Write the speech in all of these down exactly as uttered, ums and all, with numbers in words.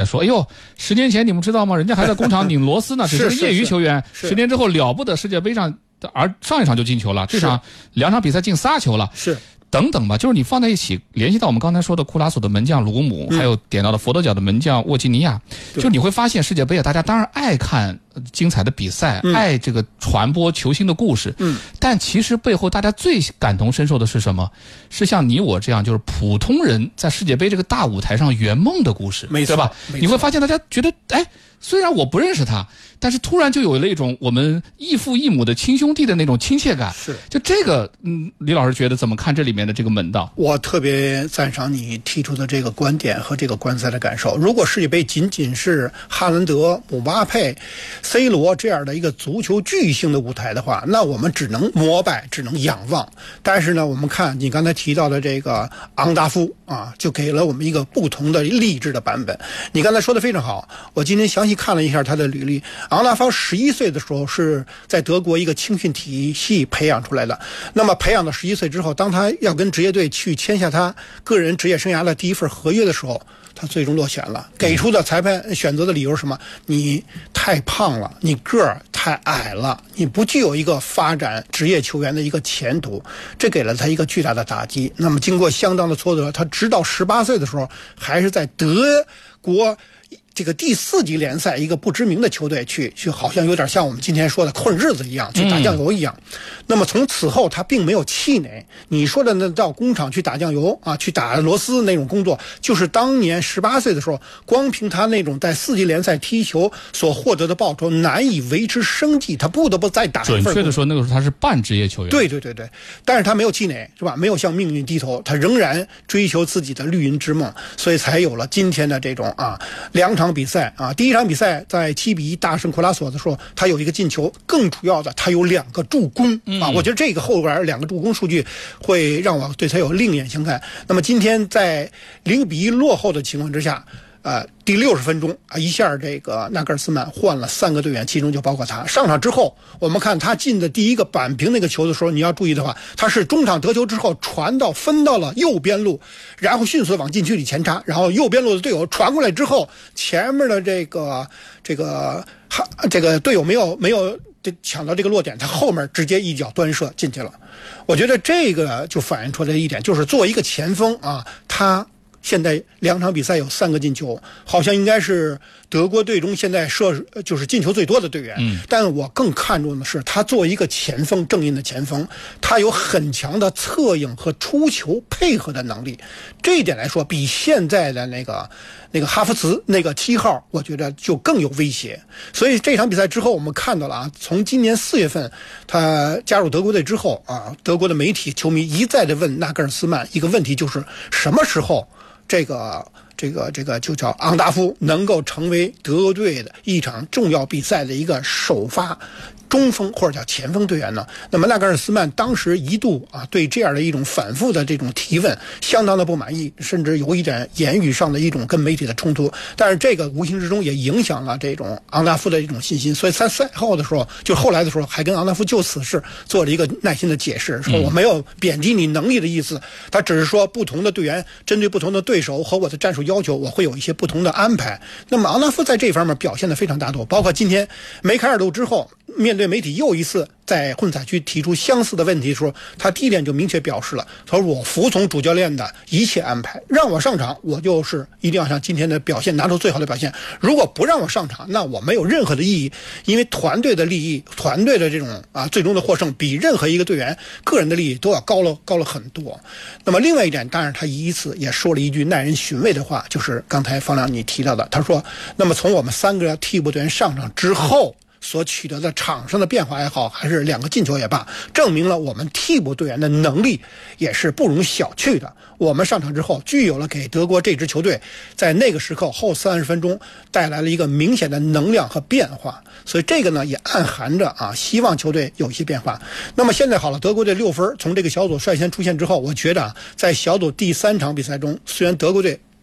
说，哎呦，十年前你们知道吗？人家还在工厂拧螺丝呢，只是个业余球员。十年之后了不得，世界杯上而上一场就进球了，这场两场比赛进仨球了。 是。 等等吧，就是你放在一起，联系到我们刚才说的库拉索的门将鲁姆，嗯、还有点到的佛得角的门将沃基尼亚，就你会发现世界杯啊，大家当然爱看精彩的比赛，嗯、爱这个传播球星的故事，嗯，但其实背后大家最感同身受的是什么？是像你我这样就是普通人在世界杯这个大舞台上圆梦的故事， 没错， 对吧？你会发现大家觉得，哎，虽然我不认识他，但是突然就有了一种我们异父异母的亲兄弟的那种亲切感。 是， 就这个，嗯，李老师觉得怎么看这里面的这个门道？ 我特别赞赏你提出的这个观点和这个观赛的感受。如果世界杯仅仅是哈兰德、姆巴佩、C 罗这样的一个足球巨星的舞台的话，那我们只能膜拜，只能仰望。但是呢，我们看你刚才提到的这个昂达夫啊，就给了我们一个不同的励志的版本。你刚才说的非常好，我今天详细看了一下他的履历。昂达夫十一岁的时候是在德国一个青训体系培养出来的，那么培养到十一岁之后，当他要跟职业队去签下他个人职业生涯的第一份合约的时候，他最终落选了。给出的裁判选择的理由是什么？你太胖了，你个儿太矮了，你不具有一个发展职业球员的一个前途，这给了他一个巨大的打击。那么经过相当的挫折，他直到十八岁的时候还是在德国这个第四级联赛一个不知名的球队去去，好像有点像我们今天说的混日子一样，去打酱油一样。嗯、那么从此后他并没有气馁。你说的那到工厂去打酱油啊，去打螺丝那种工作，就是当年十八岁的时候，光凭他那种在四级联赛踢球所获得的报酬难以维持生计，他不得不再打一份。 准确的说，那个时候他是半职业球员。 对对对对，但是他没有气馁，是吧？没有向命运低头，他仍然追求自己的绿茵之梦，所以才有了今天的这种啊两场比赛啊。第一场比赛在七比一大胜库拉索的时候，他有一个进球，更主要的他有两个助攻啊。我觉得这个后边两个助攻数据会让我对他有另眼相看。那么今天在零比一落后的情况之下，呃，第六十分钟啊，一下这个纳格尔斯曼换了三个队员，其中就包括他。上场之后，我们看他进的第一个扳平那个球的时候，你要注意的话，他是中场得球之后传到分到了右边路，然后迅速往禁区里前插，然后右边路的队友传过来之后，前面的这个这个这个队友没有没有抢到这个落点，他后面直接一脚端射进去了。我觉得这个就反映出来的一点，就是作为一个前锋啊，他现在两场比赛有三个进球，好像应该是德国队中现在射就是进球最多的队员。嗯，但我更看重的是他作为一个前锋，正印的前锋，他有很强的策应和出球配合的能力。这一点来说，比现在的那个那个哈弗茨那个七号，我觉得就更有威胁。所以这场比赛之后，我们看到了啊，从今年四月份他加入德国队之后啊，德国的媒体球迷一再的问纳格尔斯曼一个问题，就是什么时候这个这个这个就叫昂达夫能够成为德国队的一场重要比赛的一个首发中锋或者叫前锋队员呢？那么纳格尔斯曼当时一度啊对这样的一种反复的这种提问相当的不满意，甚至有一点言语上的一种跟媒体的冲突。但是这个无形之中也影响了这种昂达夫的一种信心，所以在赛后的时候，就后来的时候还跟昂达夫就此事做了一个耐心的解释，说我没有贬低你能力的意思，他只是说不同的队员针对不同的对手和我的战术要求，我会有一些不同的安排。那么昂达夫在这方面表现得非常大度，包括今天梅开二度之后，面对媒体又一次在混采区提出相似的问题的时候，他第一点就明确表示了，他说我服从主教练的一切安排，让我上场我就是一定要像今天的表现拿出最好的表现，如果不让我上场，那我没有任何的意义，因为团队的利益，团队的这种啊最终的获胜比任何一个队员个人的利益都要高了高了很多。那么另外一点，当然他一次也说了一句耐人寻味的话，就是刚才方亮你提到的，他说那么从我们三个替补队员上场之后所取得的场上的变化也好，还是两个进球也罢，证明了我们替补队员的能力也是不容小觑的。我们上场之后具有了给德国这支球队在那个时刻后三十分钟带来了一个明显的能量和变化，所以这个呢也暗含着啊希望球队有一些变化。那么现在好了，德国队六分从这个小组率先出现之后，我觉得啊在小组第三场比赛中，虽然德国队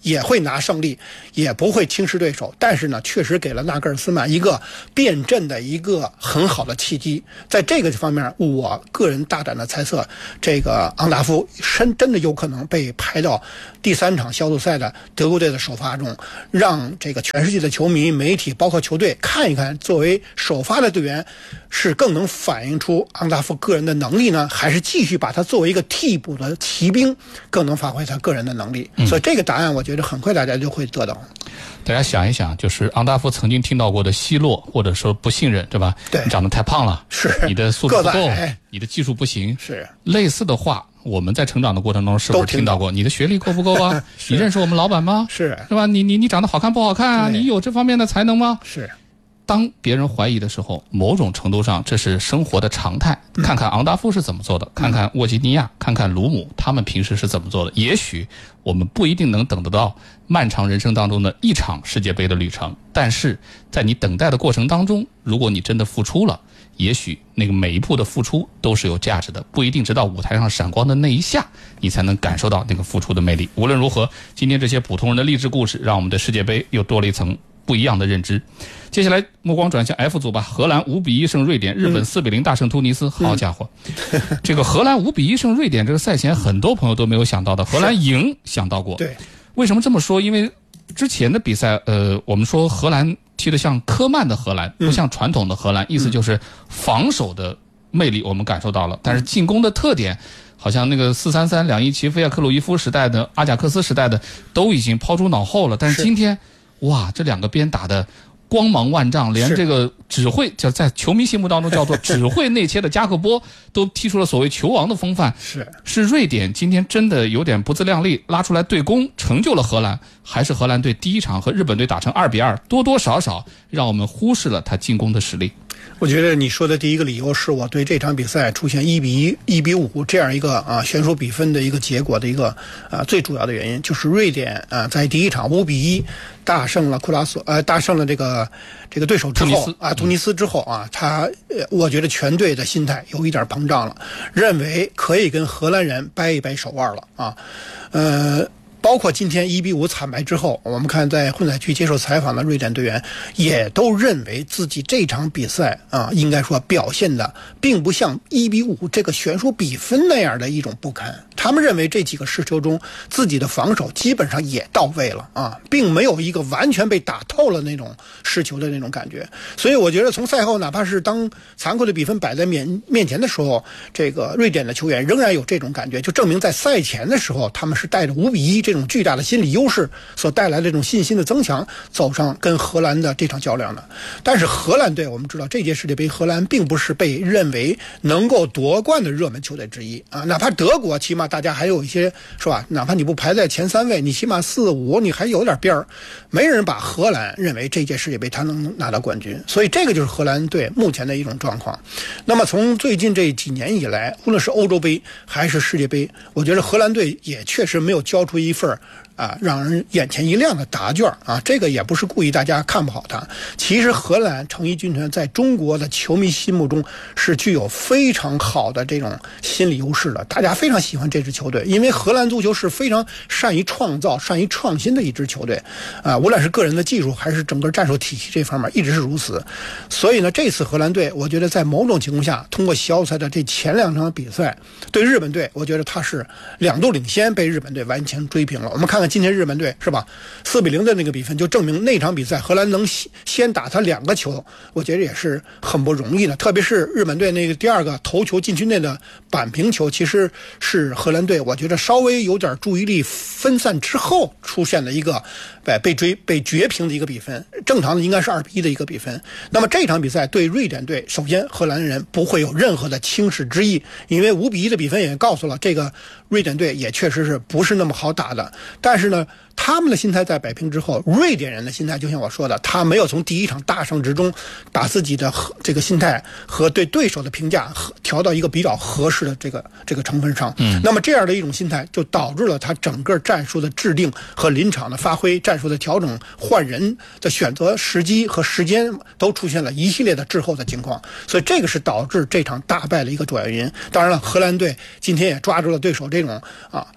也会拿胜利，也不会轻视对手，但是呢，确实给了纳格尔斯曼一个变阵的一个很好的契机。在这个方面，我个人大胆的猜测，这个昂达夫真真的有可能被排到第三场小组赛的德国队的首发中，让这个全世界的球迷、媒体包括球队看一看，作为首发的队员是更能反映出昂达夫个人的能力呢，还是继续把他作为一个替补的骑兵更能发挥他个人的能力。嗯、所以这个答案我觉得觉得很快大家就会得到。 大家想一想，就是昂达夫曾经听到过的奚落或者说不信任，对吧？ 对， 你长得太胖了， 是你的素质不够，你的技术不行， 是类似的话，我们在成长的过程中是不是听到过？你的学历够不够啊？你认识我们老板吗？ 是是吧？你你你长得好看不好看啊？你有这方面的才能吗？ 是。 当别人怀疑的时候，某种程度上这是生活的常态。看看昂达夫是怎么做的，看看沃吉尼亚，看看鲁姆，他们平时是怎么做的。也许我们不一定能等得到漫长人生当中的一场世界杯的旅程，但是在你等待的过程当中，如果你真的付出了，也许那个每一步的付出都是有价值的，不一定直到舞台上闪光的那一下，你才能感受到那个付出的魅力。无论如何，今天这些普通人的励志故事，让我们的世界杯又多了一层不一样的认知。接下来目光转向 F 组吧，荷兰五比一胜瑞典，日本四比零大胜突尼斯。嗯、好家伙，这个荷兰五比一胜瑞典，这个赛前很多朋友都没有想到的，荷兰赢想到过。 对， 为什么这么说？因为之前的比赛，呃，我们说荷兰踢得像科曼的荷兰，不像传统的荷兰，嗯、意思就是防守的魅力我们感受到了，但是进攻的特点。好像那个四三三两一齐飞啊，克鲁伊夫时代的、阿贾克斯时代的都已经抛诸脑后了。但是今天，哇，这两个边打的光芒万丈，连这个指挥叫在球迷心目当中叫做指挥内切的加克波都踢出了所谓球王的风范。 是是瑞典今天真的有点不自量力，拉出来对攻，成就了荷兰。还是荷兰队第一场和日本队打成二比二，多多少少让我们忽视了他进攻的实力。 我觉得你说的第一个理由是我对这场比赛出现一比一、一比五这样一个啊悬殊比分的一个结果的一个啊最主要的原因，就是瑞典啊在第一场五比一大胜了库拉索呃大胜了这个这个对手之后啊突尼斯之后啊，他呃我觉得全队的心态有一点膨胀了，认为可以跟荷兰人掰一掰手腕了啊，呃。包括今天一比五惨败之后，我们看在混采区接受采访的瑞典队员也都认为自己这场比赛啊，应该说表现的并不像一比五这个悬殊比分那样的一种不堪。他们认为这几个失球中，自己的防守基本上也到位了啊，并没有一个完全被打透了那种失球的那种感觉。所以我觉得从赛后，哪怕是当残酷的比分摆在面面前的时候，这个瑞典的球员仍然有这种感觉，就证明在赛前的时候，他们是带着五比一这这种巨大的心理优势所带来的这种信心的增强，走上跟荷兰的这场较量的。但是荷兰队，我们知道这届世界杯荷兰并不是被认为能够夺冠的热门球队之一啊，哪怕德国起码大家还有一些是吧，哪怕你不排在前三位，你起码四五你还有点边儿，没人把荷兰认为这届世界杯他能拿到冠军，所以这个就是荷兰队目前的一种状况。那么从最近这几年以来，无论是欧洲杯还是世界杯，我觉得荷兰队也确实没有交出一份啊，让人眼前一亮的答卷啊，这个也不是故意大家看不好他。其实荷兰成衣军团在中国的球迷心目中是具有非常好的这种心理优势的，大家非常喜欢这支球队，因为荷兰足球是非常善于创造、善于创新的一支球队啊，无论是个人的技术还是整个战术体系这方面一直是如此。所以呢，这次荷兰队，我觉得在某种情况下，通过小组赛的这前两场比赛，对日本队，我觉得他是两度领先，被日本队完全追平了。我们看看今天日本队是吧，四比零的那个比分就证明那场比赛荷兰能先打他两个球，我觉得也是很不容易的。特别是日本队那个第二个头球禁区内的扳平球，其实是荷兰队我觉得稍微有点注意力分散之后出现的一个被追被绝平的一个比分，正常的应该是二比一的一个比分。那么这场比赛对瑞典队，首先荷兰人不会有任何的轻视之意，因为五比一的比分也告诉了这个瑞典队也确实是不是那么好打的。但是呢，他们的心态在摆平之后，瑞典人的心态就像我说的，他没有从第一场大胜之中把自己的这个心态和对对手的评价调到一个比较合适的这个这个成分上。嗯，那么这样的一种心态就导致了他整个战术的制定和临场的发挥、战术的调整、换人的选择时机和时间都出现了一系列的滞后的情况，所以这个是导致这场大败的一个主要原因。当然了，荷兰队今天也抓住了对手这种啊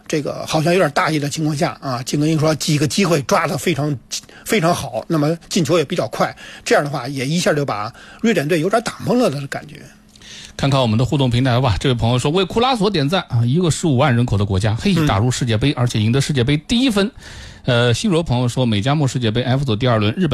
这个好像有点大意的情况下啊，金根英说几个机会抓得非常非常好，那么进球也比较快，这样的话也一下就把瑞典队有点打懵了的感觉。 看看我们的互动平台吧，这位朋友说为库拉索点赞啊，一个十五万人口的国家，嘿，打入世界杯，而且赢得世界杯第一分。呃，新柔朋友说美加墨世界杯 F 组第二轮日本